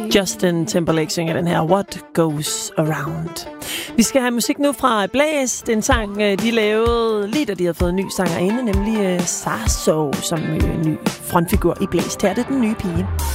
Justin Timberlake synger den her What Goes Around. Vi skal have musik nu fra Blæs. Det er en sang, de lavede lige da de havde fået en ny sangerinde, nemlig Sarso som ny frontfigur i Blæs. Her er det den nye pige.